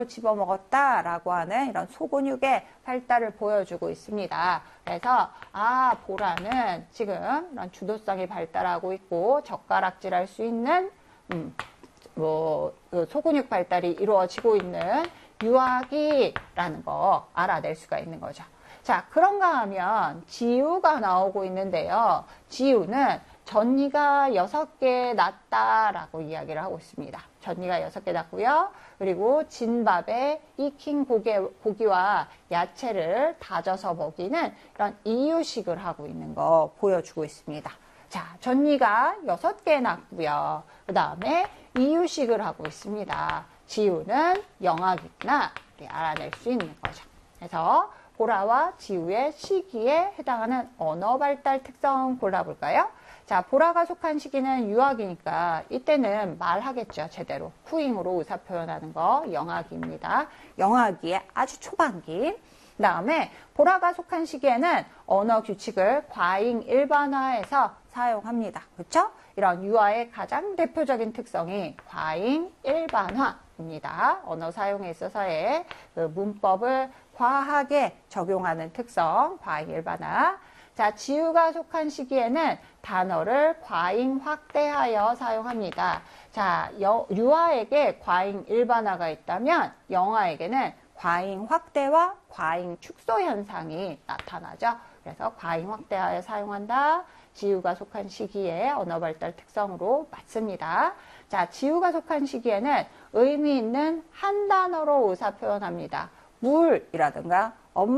집어먹었다라고 하는 이런 소근육의 발달을 보여주고 있습니다. 그래서 보라는 지금 이런 주도성이 발달하고 있고 젓가락질할 수 있는 소근육 발달이 이루어지고 있는 유아기라는 거 알아낼 수가 있는 거죠. 자, 그런가 하면 지우가 나오고 있는데요. 지우는 전이가 6개 낳았다라고 이야기를 하고 있습니다. 전이가 6개 낳고요. 그리고 진밥에 익힌 고기와 야채를 다져서 먹이는 이런 이유식을 하고 있는 거 보여주고 있습니다. 자, 전이가 6개 낳고요. 그 다음에 이유식을 하고 있습니다. 지우는 영아기구나 알아낼 수 있는 거죠. 그래서 보라와 지우의 시기에 해당하는 언어 발달 특성 골라볼까요? 자, 보라가 속한 시기는 유아기니까 이때는 말하겠죠, 제대로. 후잉으로 의사 표현하는 거 영아기입니다. 영아기의 아주 초반기. 그 다음에 보라가 속한 시기에는 언어 규칙을 과잉 일반화해서 사용합니다. 그렇죠? 이런 유아의 가장 대표적인 특성이 과잉 일반화입니다. 언어 사용에 있어서의 그 문법을 과하게 적용하는 특성, 과잉 일반화. 자, 지우가 속한 시기에는 단어를 과잉 확대하여 사용합니다. 자, 유아에게 과잉 일반화가 있다면 영아에게는 과잉 확대와 과잉 축소 현상이 나타나죠. 그래서 과잉 확대하여 사용한다. 지우가 속한 시기에 언어 발달 특성으로 맞습니다. 자, 지우가 속한 시기에는 의미 있는 한 단어로 의사 표현합니다. 물이라든가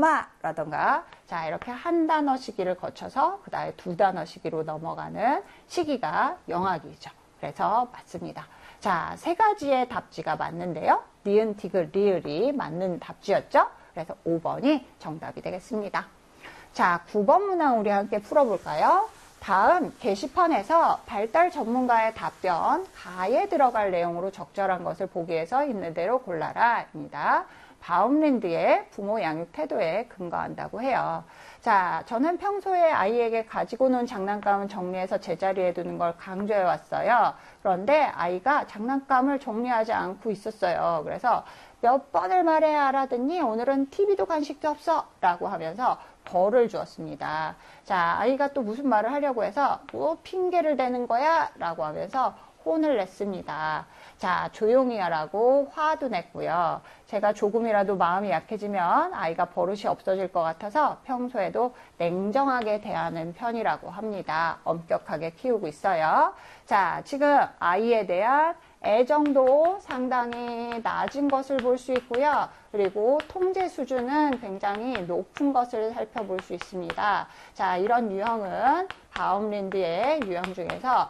엄마라든가 자, 이렇게 한 단어 시기를 거쳐서 그 다음에 2단어 시기로 넘어가는 시기가 영아기죠. 그래서 맞습니다. 자, 3가지의 답지가 맞는데요. 니은, 디귿, 리을이 맞는 답지였죠. 그래서 5번이 정답이 되겠습니다. 자, 9번 문항 우리 함께 풀어볼까요? 다음 게시판에서 발달 전문가의 답변, 가에 들어갈 내용으로 적절한 것을 보기 위해서 있는 대로 골라라 입니다. 바움랜드의 부모 양육 태도에 근거한다고 해요. 자, 저는 평소에 아이에게 가지고 논 장난감을 정리해서 제자리에 두는 걸 강조해 왔어요. 그런데 아이가 장난감을 정리하지 않고 있었어요. 그래서 몇 번을 말해야 알아듣니? 오늘은 TV도 간식도 없어! 라고 하면서 벌을 주었습니다. 자, 아이가 또 무슨 말을 하려고 해서 뭐 핑계를 대는 거야? 라고 하면서 혼을 냈습니다. 자, 조용히 하라고 화도 냈고요. 제가 조금이라도 마음이 약해지면 아이가 버릇이 없어질 것 같아서 평소에도 냉정하게 대하는 편이라고 합니다. 엄격하게 키우고 있어요. 자, 지금 아이에 대한 애정도 상당히 낮은 것을 볼 수 있고요. 그리고 통제 수준은 굉장히 높은 것을 살펴볼 수 있습니다. 자, 이런 유형은 바움랜드의 유형 중에서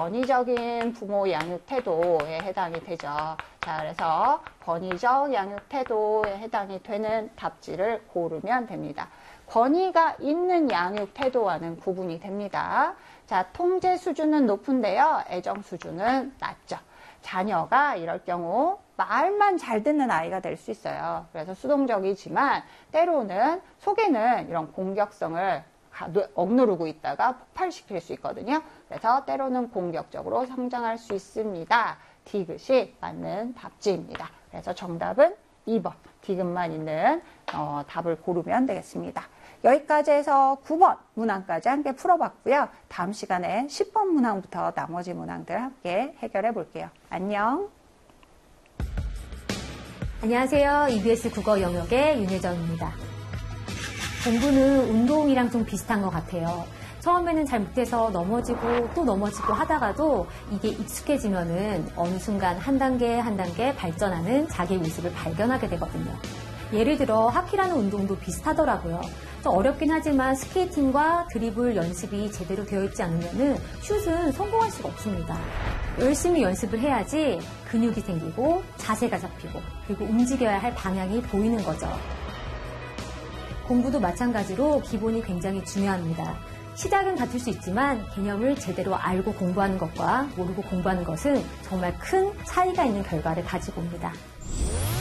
권위적인 부모 양육 태도에 해당이 되죠. 자, 그래서 권위적 양육 태도에 해당이 되는 답지를 고르면 됩니다. 권위가 있는 양육 태도와는 구분이 됩니다. 자, 통제 수준은 높은데요. 애정 수준은 낮죠. 자녀가 이럴 경우 말만 잘 듣는 아이가 될 수 있어요. 그래서 수동적이지만 때로는 속에는 이런 공격성을 억누르고 있다가 폭발시킬 수 있거든요. 그래서 때로는 공격적으로 성장할 수 있습니다. 디귿이 맞는 답지입니다. 그래서 정답은 2번 디귿만 있는 답을 고르면 되겠습니다. 여기까지 해서 9번 문항까지 함께 풀어봤고요. 다음 시간에 10번 문항부터 나머지 문항들 함께 해결해 볼게요. 안녕. 안녕하세요. EBS 국어 영역의 윤혜정입니다. 공부는 운동이랑 좀 비슷한 것 같아요. 처음에는 잘 못해서 넘어지고 또 넘어지고 하다가도 이게 익숙해지면은 어느 순간 한 단계 한 단계 발전하는 자기의 모습을 발견하게 되거든요. 예를 들어 하키라는 운동도 비슷하더라고요. 좀 어렵긴 하지만 스케이팅과 드리블 연습이 제대로 되어 있지 않으면은 슛은 성공할 수가 없습니다. 열심히 연습을 해야지 근육이 생기고 자세가 잡히고 그리고 움직여야 할 방향이 보이는 거죠. 공부도 마찬가지로 기본이 굉장히 중요합니다. 시작은 같을 수 있지만 개념을 제대로 알고 공부하는 것과 모르고 공부하는 것은 정말 큰 차이가 있는 결과를 가지고 옵니다.